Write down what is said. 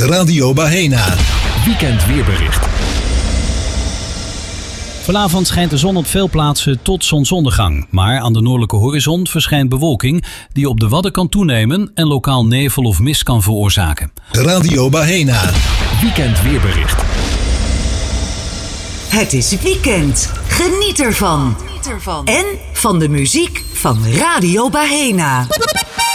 Radio Bahena. Weekend weerbericht. Vanavond schijnt de zon op veel plaatsen tot zonsondergang. Maar aan de noordelijke horizon verschijnt bewolking die op de Wadden kan toenemen en lokaal nevel of mist kan veroorzaken. Radio Bahena. Weekend weerbericht. Het is weekend. Geniet ervan. En van de muziek van Radio Bahena.